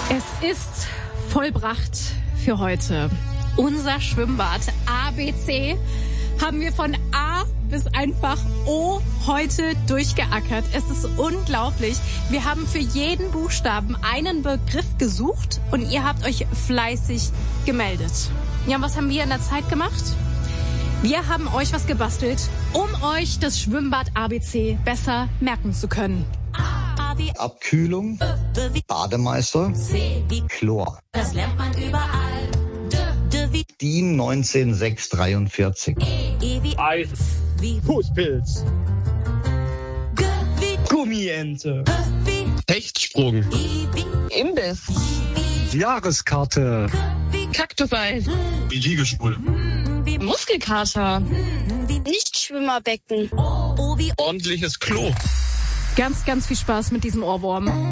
Es ist vollbracht für heute. Unser Schwimmbad ABC haben wir von A bis einfach O heute durchgeackert. Es ist unglaublich. Wir haben für jeden Buchstaben einen Begriff gesucht und ihr habt euch fleißig gemeldet. Ja, was haben wir in der Zeit gemacht? Wir haben euch was gebastelt, um euch das Schwimmbad ABC besser merken zu können. Abkühlung, Bademeister, Chlor. Das lernt man überall. DIN 19643. Eis, Fußpilz, Gummiente, Hechtsprung, Imbiss, Jahreskarte, Kaktuseis, Liegespul, Muskelkater, Nichtschwimmerbecken. ordentliches Klo. Ganz, ganz viel Spaß mit diesem Ohrwurm.